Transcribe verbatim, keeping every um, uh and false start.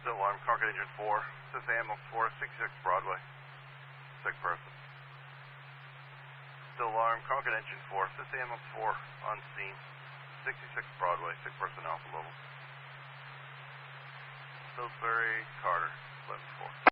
Still alarm, Concord Engine four, this is ambulance four, sixty-six Broadway, sick person. Still alarm, Concord Engine four, this is ambulance four, on scene, sixty-six Broadway, sick person alpha level. Pillsbury, Carter, eleven four.